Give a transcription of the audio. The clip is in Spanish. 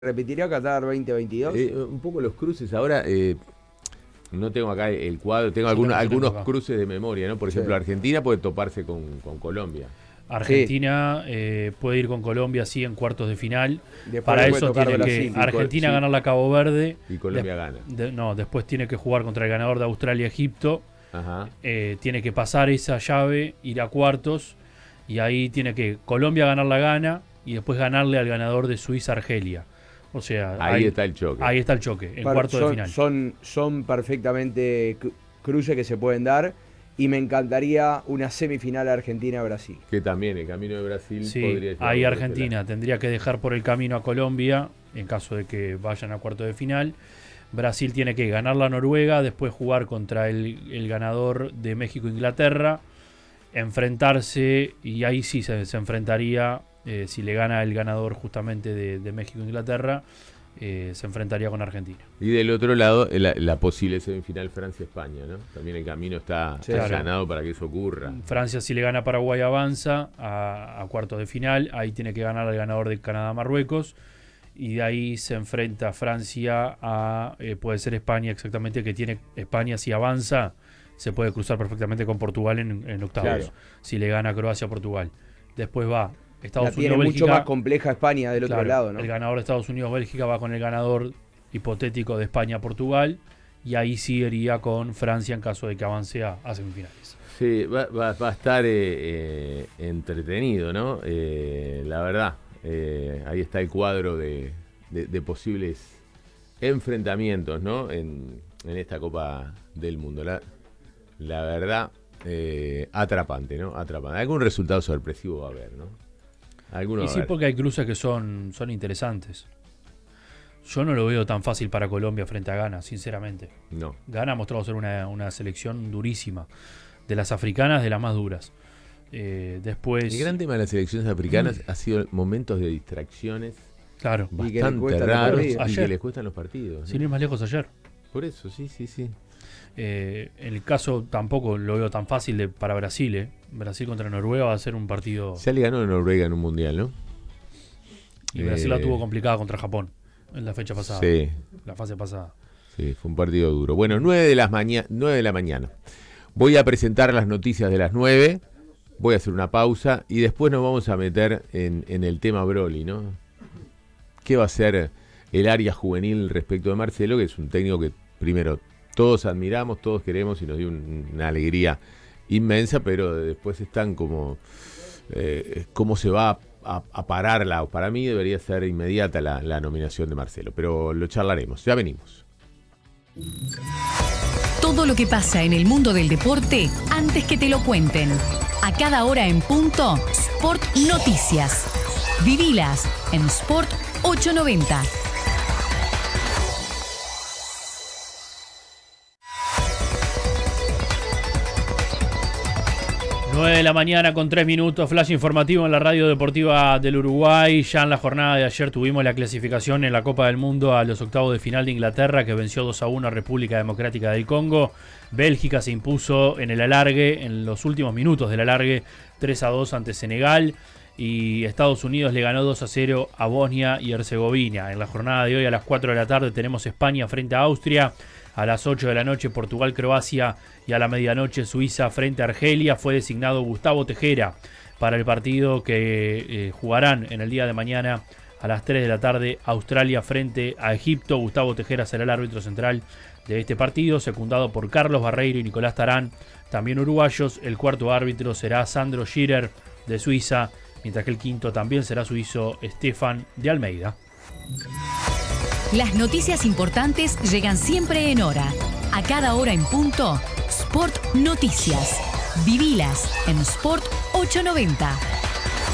¿Repetiría Qatar 2022? Un poco los cruces ahora, no tengo acá el cuadro, tengo Sí, algunos acá. cruces de memoria, ¿no? Por ejemplo, Argentina puede toparse con Colombia. Argentina puede ir con Colombia, sí, en cuartos de final. Después Para puede eso tocar tiene Brasil. que Argentina Sí. ganarle a Cabo Verde. Y Colombia gana. Después tiene que jugar contra el ganador de Australia-Egipto. Ajá. Tiene que pasar esa llave, ir a cuartos. Y ahí tiene que Colombia ganar la gana y después ganarle al ganador de Suiza-Argelia. O sea, Ahí está el choque. Ahí está el choque, en cuartos de final. Son perfectamente cruces que se pueden dar. Y me encantaría una semifinal Argentina-Brasil. Que también el camino de Brasil Sí, podría ser. ahí Argentina tendría que dejar por el camino a Colombia en caso de que vayan a cuartos de final. Brasil tiene que ganar la Noruega, después jugar contra el ganador de México-Inglaterra, enfrentarse, y ahí sí se enfrentaría, si le gana el ganador justamente de México-Inglaterra, se enfrentaría con Argentina. Y del otro lado, la posible semifinal Francia-España, ¿no? También el camino está allanado para que eso ocurra. Francia, si le gana a Paraguay, avanza a cuartos de final. Ahí tiene que ganar al ganador de Canadá-Marruecos. Y de ahí se enfrenta Francia a, puede ser España exactamente, que tiene España, si avanza, se puede cruzar perfectamente con Portugal en octavos. Claro. Si le gana Croacia a Portugal. Después va Estados Tiene Unidos-Bélgica. mucho más compleja España del otro lado, ¿no? El ganador de Estados Unidos-Bélgica va con el ganador hipotético de España-Portugal. Y ahí sí iría con Francia en caso de que avance a semifinales. Sí, va a estar entretenido, ¿no? La verdad, ahí está el cuadro de posibles enfrentamientos, ¿no? En esta Copa del Mundo. La verdad, atrapante, ¿no? Atrapante. Algún resultado sorpresivo va a haber, ¿no? Y sí, porque hay cruces que son interesantes. Yo no lo veo tan fácil para Colombia frente a Ghana, sinceramente. No. Ghana ha mostrado ser una selección durísima. De las africanas, de las más duras. Después... El gran tema de las selecciones africanas ha sido momentos de distracciones bastante raros y que les cuestan los partidos. Sin ir más lejos ayer. Por eso, sí. El caso tampoco lo veo tan fácil para Brasil. Brasil contra Noruega va a ser un partido... Ya le ganó a Noruega en un mundial, ¿no? Y Brasil la tuvo complicada contra Japón en la fecha pasada. Sí. La fase pasada. Sí, fue un partido duro. Bueno, 9 de la mañana. Voy a presentar las noticias de las 9. Voy a hacer una pausa y después nos vamos a meter en el tema Broly, ¿no? ¿Qué va a ser el área juvenil respecto de Marcelo? Que es un técnico que primero todos admiramos, todos queremos y nos dio una alegría inmensa, pero después están como cómo se va a pararla. Para mí debería ser inmediata la nominación de Marcelo, pero lo charlaremos. Ya venimos. Todo lo que pasa en el mundo del deporte antes que te lo cuenten. A cada hora en punto, Sport Noticias. Vivilas en Sport 890. Nueve de la mañana con 3 minutos, flash informativo en la radio deportiva del Uruguay. Ya en la jornada de ayer tuvimos la clasificación en la Copa del Mundo a los octavos de final de Inglaterra, que venció 2-1 a República Democrática del Congo. Bélgica se impuso en el alargue, en los últimos minutos del alargue, 3-2 ante Senegal. Y Estados Unidos le ganó 2-0 a Bosnia y Herzegovina. En la jornada de hoy a las 4 de la tarde tenemos España frente a Austria. A las 8 de la noche Portugal-Croacia y a la medianoche Suiza frente a Argelia. Fue designado Gustavo Tejera para el partido que jugarán en el día de mañana a las 3 de la tarde Australia frente a Egipto. Gustavo Tejera será el árbitro central de este partido, secundado por Carlos Barreiro y Nicolás Tarán, también uruguayos. El cuarto árbitro será Sandro Schirer de Suiza, mientras que el quinto también será suizo Stefan de Almeida. Las noticias importantes llegan siempre en hora. A cada hora en punto, Sport Noticias. Vivilas en Sport 890.